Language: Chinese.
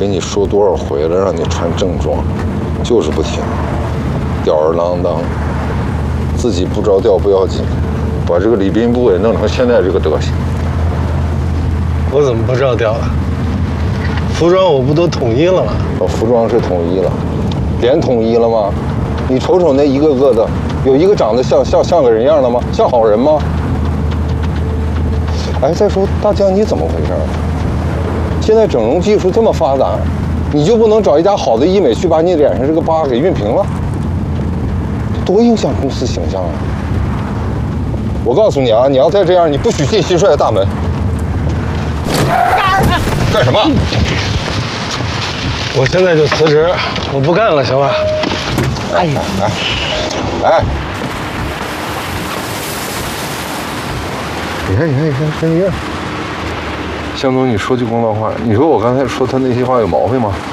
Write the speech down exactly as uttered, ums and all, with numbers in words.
跟你说多少回了，让你穿正装，就是不听，吊儿郎当，自己不着调不要紧，把这个礼宾部也弄成现在这个德行。 我怎么不着调了？服装我不都统一了吗？ 哦，服装是统一了，脸统一了吗？你瞅瞅那一个个的，有一个长得像像像个人样的吗？像好人吗？哎，再说大江，你怎么回事？现在整容技术这么发达，你就不能找一家好的医美去把你脸上这个疤给熨平了？多影响公司形象啊！我告诉你啊，你要再这样，你不许进蟋蟀的大门。干什么？ 我现在就辞职，我不干了，行吧？ 哎呀，哎，哎，你看，你看，你看，看你看。向总，你说句公道话，你说我刚才说他那些话有毛病吗？